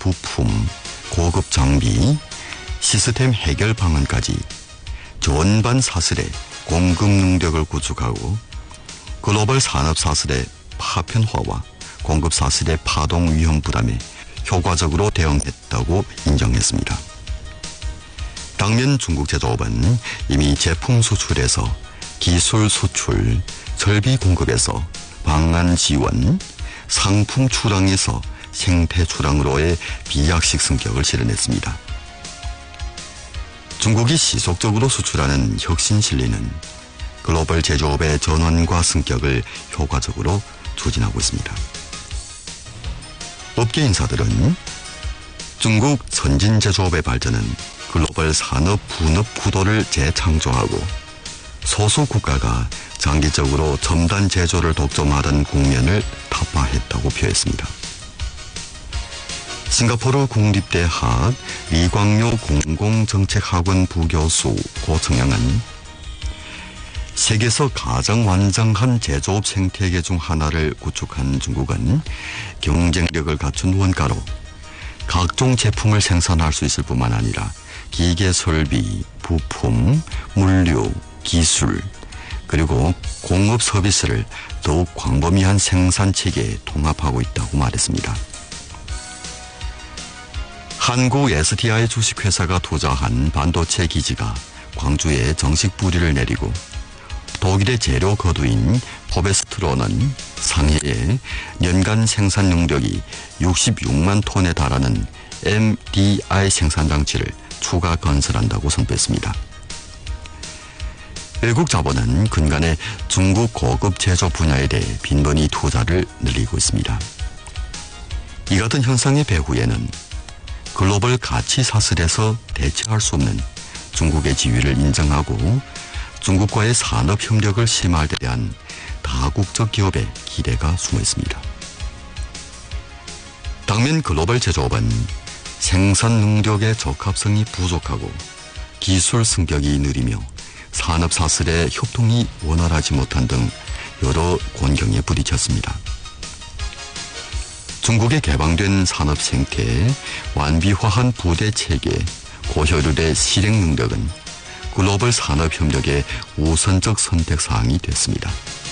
부품, 고급 장비, 시스템 해결 방안까지 전반 사슬의 공급 능력을 구축하고 글로벌 산업 사슬의 파편화와 공급 사슬의 파동 위험 부담에 효과적으로 대응했다고 인정했습니다. 당면 중국 제조업은 이미 제품 수출에서 기술 수출, 설비 공급에서 방안 지원, 상품 출항에서 생태 출항으로의 비약식 성격을 실현했습니다. 중국이 지속적으로 수출하는 혁신 실리는 글로벌 제조업의 전환과 성격을 효과적으로 추진하고 있습니다. 업계 인사들은 중국 선진 제조업의 발전은 글로벌 산업 분업 구도를 재창조하고 소수 국가가 장기적으로 첨단 제조를 독점하던 국면을 타파했다고 표했습니다. 싱가포르 국립대학 리광요 공공정책학원 부교수 고청양은 세계에서 가장 완전한 제조업 생태계 중 하나를 구축한 중국은 경쟁력을 갖춘 원가로 각종 제품을 생산할 수 있을 뿐만 아니라 기계 설비, 부품, 물류, 기술, 그리고 공업 서비스를 더욱 광범위한 생산 체계에 통합하고 있다고 말했습니다. 한국 SDI 주식회사가 투자한 반도체 기지가 광주에 정식 뿌리를 내리고 독일의 재료 거두인 포베스트로는 상해에 연간 생산 용력이 66만 톤에 달하는 MDI 생산 장치를 추가 건설한다고 선포했습니다. 외국 자본은 근간에 중국 고급 제조 분야에 대해 빈번히 투자를 늘리고 있습니다. 이 같은 현상의 배후에는 글로벌 가치 사슬에서 대체할 수 없는 중국의 지위를 인정하고 중국과의 산업 협력을 심화할 때 대한 다국적 기업의 기대가 숨어 있습니다. 당면 글로벌 제조업은 생산 능력의 적합성이 부족하고 기술 승격이 느리며 산업 사슬의 협동이 원활하지 못한 등 여러 곤경에 부딪혔습니다. 중국의 개방된 산업 생태, 완비화한 부대 체계, 고효율의 실행 능력은 글로벌 산업 협력의 우선적 선택 사항이 됐습니다.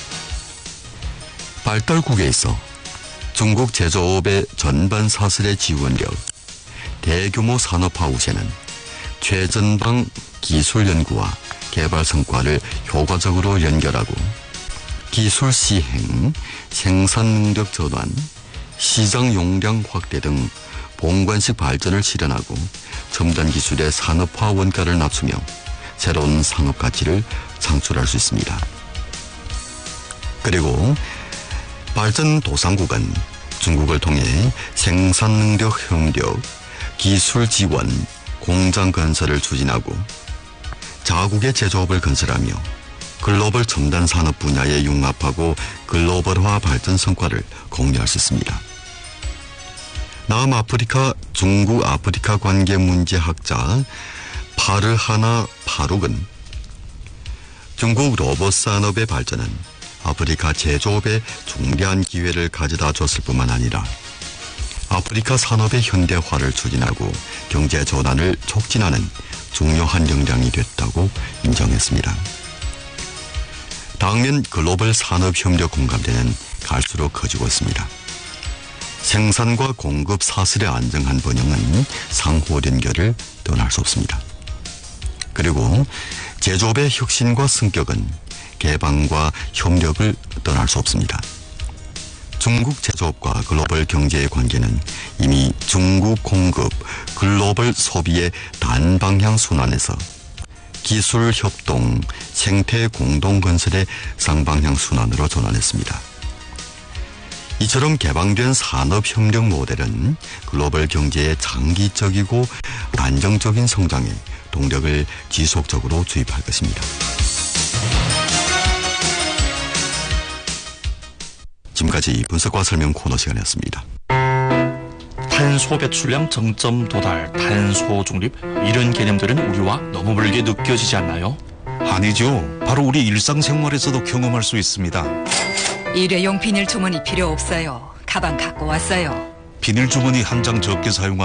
발달국에 있어 중국 제조업의 전반 사슬의 지원력, 대규모 산업화 우세는 최전방 기술 연구와 개발 성과를 효과적으로 연결하고 기술 시행, 생산 능력 전환, 시장 용량 확대 등 봉관식 발전을 실현하고 첨단 기술의 산업화 원가를 낮추며 새로운 산업 가치를 창출할 수 있습니다. 그리고 발전 도상국은 중국을 통해 생산 능력 협력, 기술 지원, 공장 건설을 추진하고 자국의 제조업을 건설하며 글로벌 첨단 산업 분야에 융합하고 글로벌화 발전 성과를 공유할 수 있습니다. 남아프리카 중국 아프리카 관계 문제 학자 파르하나 파룩은 중국 로봇 산업의 발전은 아프리카 제조업에 중대한 기회를 가져다 줬을 뿐만 아니라 아프리카 산업의 현대화를 추진하고 경제 전환을 촉진하는 중요한 역량이 됐다고 인정했습니다. 당면 글로벌 산업 협력 공감대는 갈수록 커지고 있습니다. 생산과 공급 사슬의 안정한 번영은 상호 연결을 떠날 수 없습니다. 그리고 제조업의 혁신과 승격은 개방과 협력을 떠날 수 없습니다. 중국 제조업과 글로벌 경제의 관계는 이미 중국 공급, 글로벌 소비의 단방향 순환에서 기술 협동, 생태 공동 건설의 쌍방향 순환으로 전환했습니다. 이처럼 개방된 산업 협력 모델은 글로벌 경제의 장기적이고 안정적인 성장에 동력을 지속적으로 주입할 것입니다. 지금까지 분석과 설명 코너 시간이었습니다. 탄소 배출량 정점 도달, 탄소 중립 이런 개념들은 우리와 너무 멀게 느껴지지 않나요? 아니죠. 바로 우리 일상생활에서도 경험할 수 있습니다. 일회용 비닐 주머니 필요 없어요. 가방 갖고 왔어요. 비닐 주머니 한 장 적게 사용하면